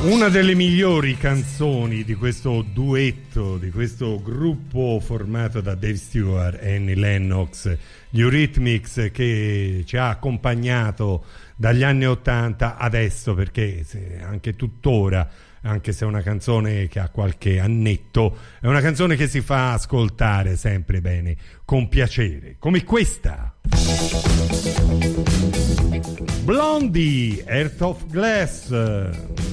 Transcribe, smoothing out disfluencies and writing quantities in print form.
Una delle migliori canzoni di questo duetto, di questo gruppo formato da Dave Stewart e Annie Lennox, gli Eurythmics, che ci ha accompagnato dagli anni '80 adesso, perché anche tuttora, anche se è una canzone che ha qualche annetto, è una canzone che si fa ascoltare sempre bene, con piacere, come questa. Blondie, Heart of Glass.